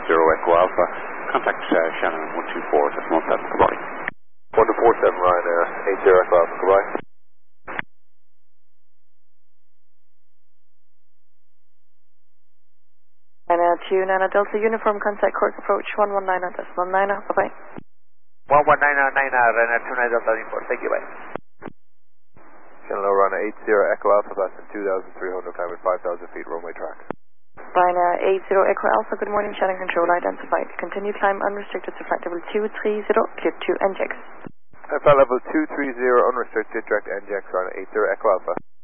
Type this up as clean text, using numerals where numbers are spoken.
Echo Alpha. Contact Shannon 124.7, goodbye. 1247 Ryanair, 80 Echo Alpha, goodbye. Ryanair 29 Delta Uniform, contact Cork approach 119.9, bye-bye. 119.9 Ryanair 29 Delta Uniform, thank you, bye. Channel Ryanair 80 Echo Alpha, passing 2,300, climbing 5,000 feet, runway track. Ryanair 80 Echo Alpha, good morning, channel control identified. Continue climb unrestricted to flight level 230, clear to NGX. Flight level 230, unrestricted, direct NGX, Ryanair 80 Echo Alpha.